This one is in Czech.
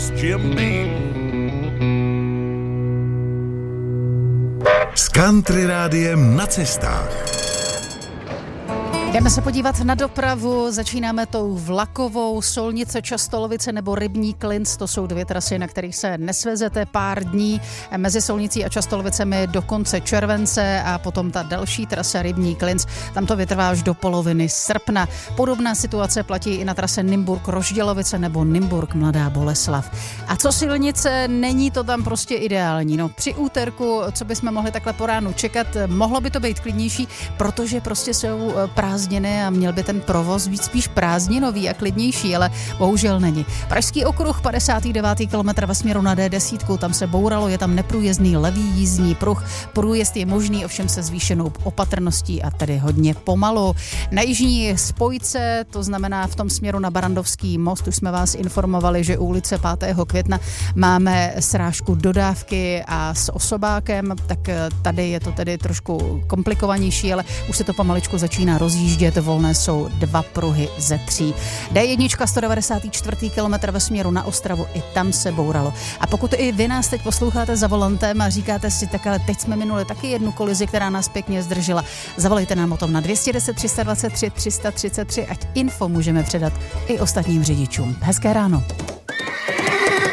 It's Jim Beam. S Country Rádiem na cestách. Jdeme se podívat na dopravu, začínáme tou vlakovou, Solnice, Častolovice nebo Rybník, Klinc, to jsou dvě trasy, na kterých se nesvezete pár dní, mezi Solnicí a Častolovicemi do konce července a potom ta další trasa Rybník, Klinc, tam to vytrvá až do poloviny srpna. Podobná situace platí i na trase Nymburk-Roždělovice nebo Nymburk-Mladá Boleslav. A co silnice, není to tam prostě ideální. No, při úterku, co bychom mohli takhle po ránu čekat, mohlo by to být klidnější, protože prostě jsou prázdniny a měl by ten provoz být spíš prázdninový a klidnější, ale bohužel není. Pražský okruh, 59. kilometr ve směru na D10, tam se bouralo, je tam neprůjezdný levý jízdní pruh. Průjezd je možný, ovšem se zvýšenou opatrností a tedy hodně pomalu. Na jižní spojce, to znamená v tom směru na Barandovský most, už jsme vás informovali, že u ulice 5. května máme srážku dodávky a s osobákem, tak tady je to tedy trošku komplikovanější, ale už se to pomaličku začíná rozjíždět, volné jsou 2 pruhy ze 3. D1, 194. kilometr ve směru na Ostravu, i tam se bouralo. A pokud i vy nás teď posloucháte za volantem a říkáte si, tak ale teď jsme minuli taky jednu kolizi, která nás pěkně zdržela, zavolejte nám o tom na 210 323 333, ať info můžeme předat i ostatním řidičům. Hezké ráno.